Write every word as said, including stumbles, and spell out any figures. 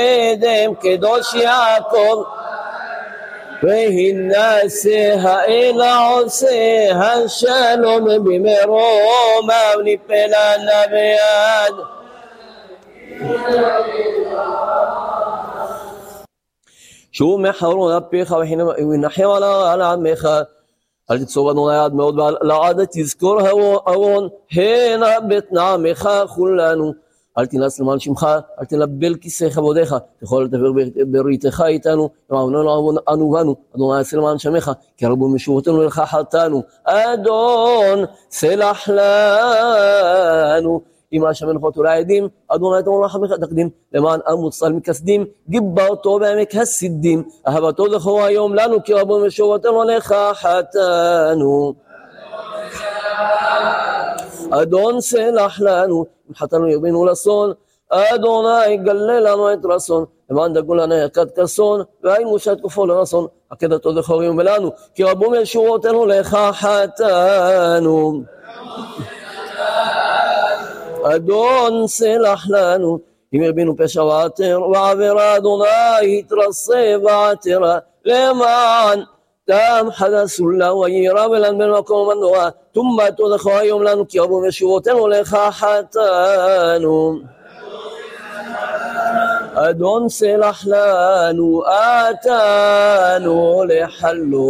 אדם קדוש יעקב והנשא האל עושה השלום במרום ונפלנה ביד שהוא מחרון אפיך ונחם על עמך אל תצור אדוני עד מאוד ולעד תזכור אהרון הנה בית נעמך כולנו אל תנס למען שמך, אל תנבל כיסא כבודיך, תוכל לדבר בריתך איתנו, אמרנו אנו בנו, אדוני עשה למען שמך, כי רבו משורותינו לך חטאנו, אדון סלח לנו, אם השמן חוטו לעדים, אדוני תמור רחמך תקדים, למען המוצל מכסדים, גיברתו בעמק הסידים, אהבתו זכור היום לנו, כי רבו משורותינו לך חטאנו. אדון סלח לנו, אם חטאנו ירבינו לסון, אדוני גלה לנו את רסון, למען דגו לנו יקד כסון, והיינו שתקופו לרסון, עקדתו זכור יום ולנו, כי רבו משורותינו לך חטאנו. אדון סלח לנו, אם ירבינו פשע ועתר, ועבירה אדוני התרסה ועתרה, למען תם חדסו לה וירא ולן בין מקום ומנועה תומתו זכור היום לנו כי רבו משורותינו לך חטאנו. אדון סלח לנו אתנו לחלו